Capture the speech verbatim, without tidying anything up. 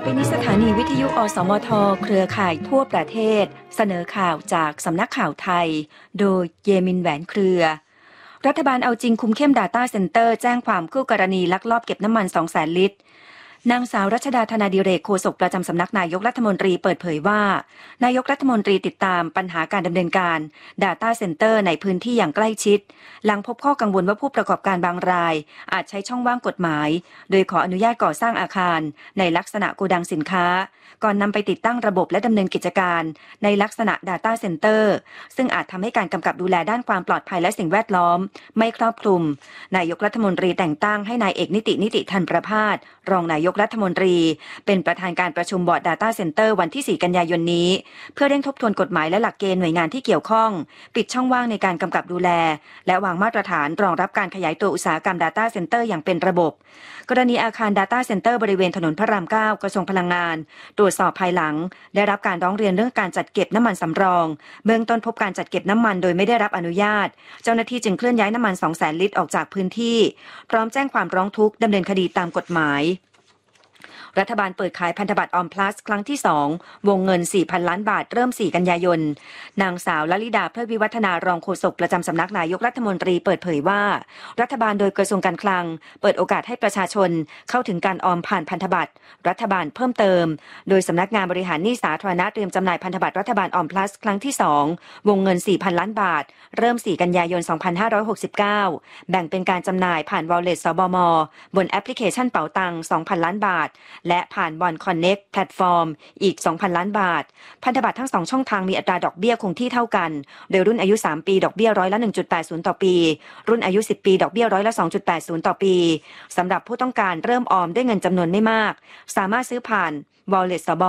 ไปนี้สถานีวิทยุอสมทเครือข่ายทั่วประเทศเสนอข่าวจากสำนักข่าวไทยโดยเยมินแหวนเครือรัฐบาลเอาจริงคุมเข้ม Data Center แจ้งความคู่กรณีลักลอบเก็บน้ำมัน สองแสน ลิตรนางสาวรัชดาธนาดิเรกโฆษกประจำสำนักนายกรัฐมนตรีเปิดเผยว่านายกรัฐมนตรีติดตามปัญหาการดำเนินการ Data Center ในพื้นที่อย่างใกล้ชิดหลังพบข้อกังวลว่าผู้ประกอบการบางรายอาจใช้ช่องว่างกฎหมายโดยขออนุญาตก่อสร้างอาคารในลักษณะโกดังสินค้าก่อนนำไปติดตั้งระบบและดำเนินกิจการในลักษณะ Data Center ซึ่งอาจทำให้การกำกับดูแลด้านความปลอดภัยและสิ่งแวดล้อมไม่ครอบคลุมนายกรัฐมนตรีแต่งตั้งให้นายเอกนิตินิติธันประภาสรองนายกรัฐมนตรีเป็นประธานการประชุมบอร์ด Data Center วันที่ สี่ กันยายนนี้เพื่อเร่งทบทวนกฎหมายและหลักเกณฑ์หน่วยงานที่เกี่ยวข้องปิดช่องว่างในการกำกับดูแลและวางมาตรฐานรองรับการขยายตัวอุตสาหกรรม Data Center อย่างเป็นระบบกรณีอาคาร Data Center บริเวณถนนพระราม เก้า กระทรวงพลังงานตรวจสอบภายหลังได้รับการร้องเรียนเรื่องการจัดเก็บน้ำมันสำรองเบื้องต้นพบการจัดเก็บน้ำมันโดยไม่ได้รับอนุญาตเจ้าหน้าที่จึงเคลื่อนย้ายน้ำมัน สองแสน ลิตรออกจากพื้นที่พร้อมแจ้งความร้องทุกข์ดำเนินคดีตามกฎหมายรัฐบาลเปิดขายพันธบัตรออมพลัสครั้งที่สองวงเงิน สี่พัน ล้านบาทเริ่ม สี่ กันยายนนางสาวลลิดาเพื่อวิวัฒนารองโฆษกประจำสำนักนายกรัฐมนตรีเปิดเผยว่ารัฐบาลโดยกระทรวงการคลังเปิดโอกาสให้ประชาชนเข้าถึงการออมผ่านพันธบัตรรัฐบาลเพิ่มเติมโดยสำนักงานบริหารหนี้สาธารณะเตรียมจำหน่ายพันธบัตรรัฐบาลออมพลัสครั้งที่สองวงเงิน สี่พัน ล้านบาทเริ่ม สี่ กันยายน สองพันห้าร้อยหกสิบเก้าแบ่งเป็นการจำหน่ายผ่าน Wallet สบม.บนแอปพลิเคชันเป๋าตัง สองพัน ล้านบาทและผ่านบอนConnect แพลตฟอร์มอีก สองพัน ล้านบาทพันธบัตรทั้งสองช่องทางมีอัตราดอกเบี้ยคงที่เท่ากันโดยรุ่นอายุสามปีดอกเบี้ยร้อยละ หนึ่งจุดแปดศูนย์ ต่อปีรุ่นอายุสิบปีดอกเบี้ยร้อยละ สองจุดแปดศูนย์ ต่อปีสำหรับผู้ต้องการเริ่มออมด้วยเงินจำนวนไม่มากสามารถซื้อผ่าน Wallet สบ